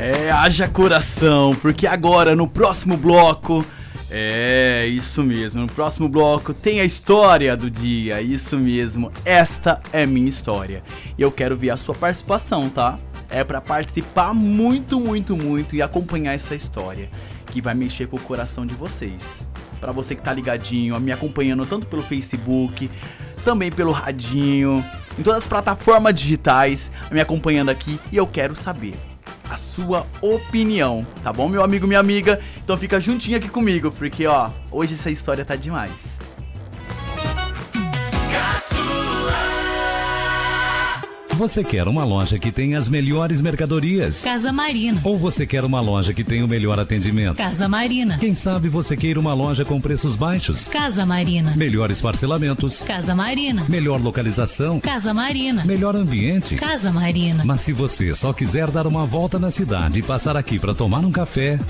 Haja coração, porque agora no próximo bloco, isso mesmo, no próximo bloco tem a história do dia, isso mesmo, esta é minha história. E eu quero ver a sua participação, tá? É pra participar muito e acompanhar essa história, que vai mexer com o coração de vocês. Pra você que tá ligadinho, me acompanhando tanto pelo Facebook, também pelo radinho, em todas as plataformas digitais, me acompanhando aqui, e eu quero saber a sua opinião, tá bom, meu amigo, minha amiga? Então fica juntinho aqui comigo, porque hoje essa história tá demais. Você quer uma loja que tem as melhores mercadorias? Casa Marina. Ou você quer uma loja que tem o melhor atendimento? Casa Marina. Quem sabe você queira uma loja com preços baixos? Casa Marina. Melhores parcelamentos? Casa Marina. Melhor localização? Casa Marina. Melhor ambiente? Casa Marina. Mas se você só quiser dar uma volta na cidade e passar aqui para tomar um café,